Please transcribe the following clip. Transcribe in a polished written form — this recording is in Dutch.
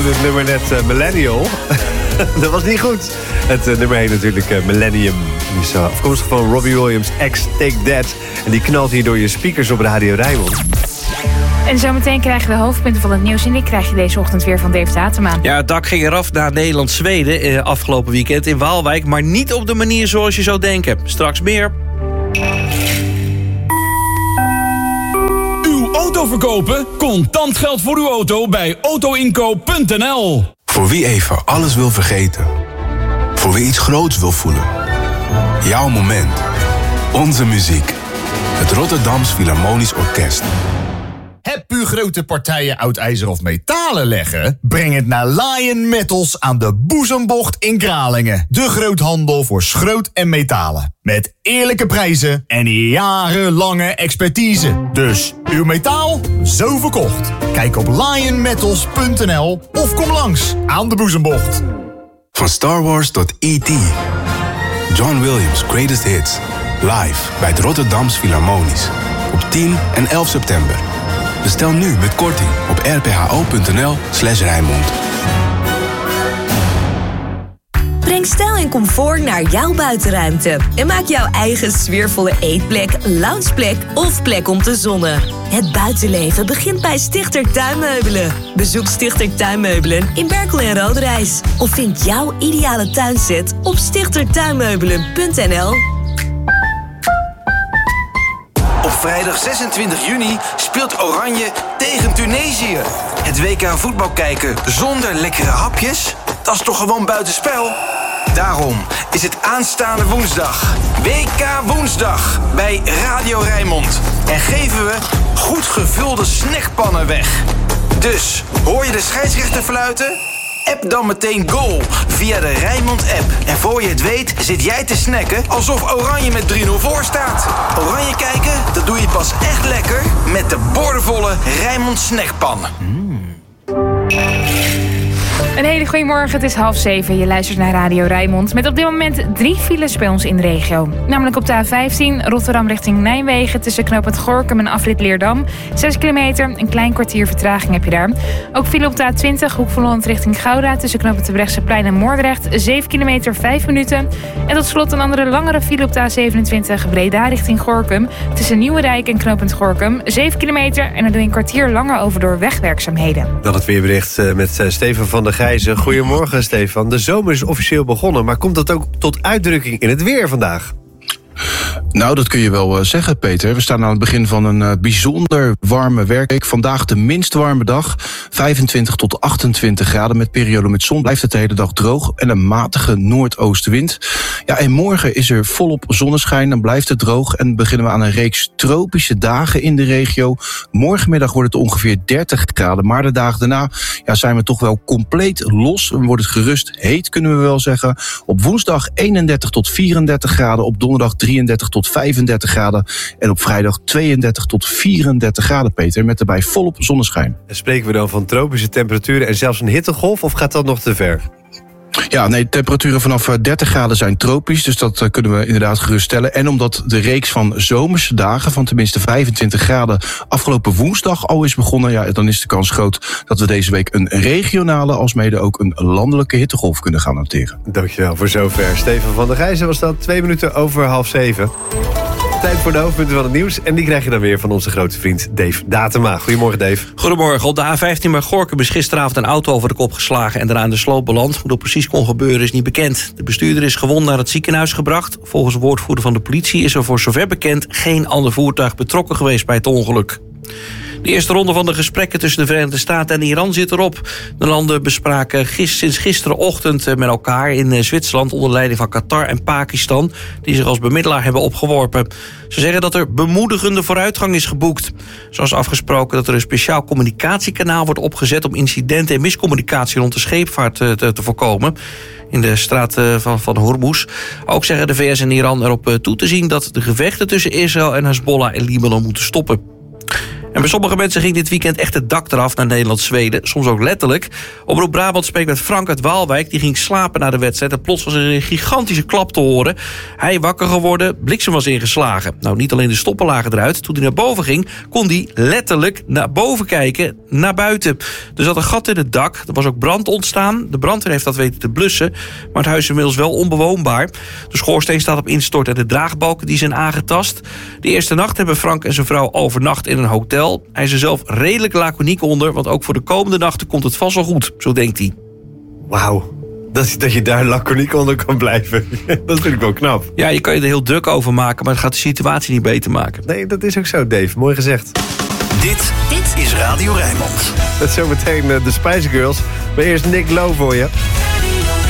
het nummer net Millennial. Dat was niet goed. Het nummer heet natuurlijk Millennium. Die is afkomstig van Robbie Williams' X Take That. En die knalt hier door je speakers op Radio Rijnmond. En zometeen krijgen we de hoofdpunten van het nieuws. En die krijg je deze ochtend weer van Dave Datema. Ja, het dak ging eraf na Nederland-Zweden afgelopen weekend in Waalwijk. Maar niet op de manier zoals je zou denken. Straks meer. Uw auto verkopen? Contant geld voor uw auto bij autoinkoop.nl. Voor wie even alles wil vergeten. Voor wie iets groots wil voelen. Jouw moment. Onze muziek. Het Rotterdams Philharmonisch Orkest. Heb u grote partijen oud ijzer of metalen leggen? Breng het naar Lion Metals aan de Boezembocht in Kralingen. De groothandel voor schroot en metalen. Met eerlijke prijzen en jarenlange expertise. Dus uw metaal, zo verkocht. Kijk op lionmetals.nl of kom langs aan de Boezembocht. Van Star Wars tot E.T. John Williams' Greatest Hits. Live bij het Rotterdams Philharmonisch. Op 10 en 11 september. Bestel nu met korting op rpho.nl/Rijnmond. Breng stijl en comfort naar jouw buitenruimte. En maak jouw eigen sfeervolle eetplek, loungeplek of plek om te zonnen. Het buitenleven begint bij Stichter Tuinmeubelen. Bezoek Stichter Tuinmeubelen in Berkel en Roderijs. Of vind jouw ideale tuinset op stichtertuinmeubelen.nl. Op vrijdag 26 juni speelt Oranje tegen Tunesië. Het WK voetbal kijken zonder lekkere hapjes? Dat is toch gewoon buitenspel? Daarom is het aanstaande woensdag WK Woensdag bij Radio Rijnmond. En geven we goed gevulde snackpannen weg. Dus, hoor je de scheidsrechter fluiten? App dan meteen goal via de Rijnmond-app. En voor je het weet zit jij te snacken alsof Oranje met 3-0 voor staat. Oranje kijken, dat doe je pas echt lekker met de boordevolle Rijnmond snackpan. Een hele goede morgen, het is 6:30. Je luistert naar Radio Rijnmond. Met op dit moment 3 files bij ons in de regio. Namelijk op de A15 Rotterdam richting Nijmegen tussen knooppunt Gorinchem en afrit Leerdam. 6 kilometer, een klein kwartier vertraging heb je daar. Ook file op de A20 Hoek van Holland richting Gouda tussen knooppunt Terbrechtseplein en Moordrecht. 7 kilometer, 5 minuten. En tot slot een andere langere file op de A27 Breda richting Gorinchem tussen Nieuwerijk en knooppunt Gorinchem. 7 kilometer en dan doe je een kwartier langer over door wegwerkzaamheden. Dan het weerbericht met Stefan van der Gijzen. Goedemorgen, Stefan. De zomer is officieel begonnen, maar komt dat ook tot uitdrukking in het weer vandaag? Nou, dat kun je wel zeggen, Peter. We staan aan het begin van een bijzonder warme werkweek. Vandaag de minst warme dag. 25 tot 28 graden met periode met zon. Blijft het de hele dag droog en een matige noordoostenwind. Ja, en morgen is er volop zonneschijn. Dan blijft het droog en beginnen we aan een reeks tropische dagen in de regio. Morgenmiddag wordt het ongeveer 30 graden. Maar de dagen daarna zijn we toch wel compleet los. Dan wordt het gerust heet, kunnen we wel zeggen. Op woensdag 31 tot 34 graden. Op donderdag 33 tot 35 graden. En op vrijdag 32 tot 34 graden, Peter. Met erbij volop zonneschijn. En spreken we dan van tropische temperaturen en zelfs een hittegolf? Of gaat dat nog te ver? Ja, nee, temperaturen vanaf 30 graden zijn tropisch. Dus dat kunnen we inderdaad geruststellen. En omdat de reeks van zomerse dagen van tenminste 25 graden afgelopen woensdag al is begonnen, dan is de kans groot dat we deze week een regionale alsmede ook een landelijke hittegolf kunnen gaan noteren. Dankjewel voor zover. Stefan van der Gijzen was dat 2 minuten over 6:30. Tijd voor de hoofdpunten van het nieuws. En die krijg je dan weer van onze grote vriend Dave Datema. Goedemorgen, Dave. Goedemorgen. Op de A15 bij Gorinchem is gisteravond een auto over de kop geslagen en daarna in de sloot beland. Hoe dat precies kon gebeuren is niet bekend. De bestuurder is gewond naar het ziekenhuis gebracht. Volgens een woordvoerder van de politie is er voor zover bekend geen ander voertuig betrokken geweest bij het ongeluk. De eerste ronde van de gesprekken tussen de Verenigde Staten en Iran zit erop. De landen bespraken sinds gisterenochtend met elkaar in Zwitserland onder leiding van Qatar en Pakistan, die zich als bemiddelaar hebben opgeworpen. Ze zeggen dat er bemoedigende vooruitgang is geboekt. Zoals afgesproken dat er een speciaal communicatiekanaal wordt opgezet om incidenten en miscommunicatie rond de scheepvaart te voorkomen in de straat van Hormuz. Ook zeggen de VS en Iran erop toe te zien dat de gevechten tussen Israël en Hezbollah in Libanon moeten stoppen. En bij sommige mensen ging dit weekend echt het dak eraf naar Nederland-Zweden. Soms ook letterlijk. Omroep Brabant spreekt met Frank uit Waalwijk. Die ging slapen na de wedstrijd. En plots was er een gigantische klap te horen. Hij wakker geworden, bliksem was ingeslagen. Nou, niet alleen de stoppen lagen eruit. Toen hij naar boven ging, kon hij letterlijk naar boven kijken, naar buiten. Er zat een gat in het dak. Er was ook brand ontstaan. De brandweer heeft dat weten te blussen. Maar het huis is inmiddels wel onbewoonbaar. De schoorsteen staat op instort en de draagbalken die zijn aangetast. De eerste nacht hebben Frank en zijn vrouw overnacht in een hotel. Hij is er zelf redelijk laconiek onder, want ook voor de komende nachten komt het vast wel goed. Zo denkt hij. Wauw. Dat je daar laconiek onder kan blijven. Dat vind ik wel knap. Ja, je kan je er heel druk over maken, maar het gaat de situatie niet beter maken. Nee, dat is ook zo, Dave. Mooi gezegd. Dit is Radio Rijnmond. Dat is zometeen de Spice Girls. Maar eerst Nick Lowe voor je.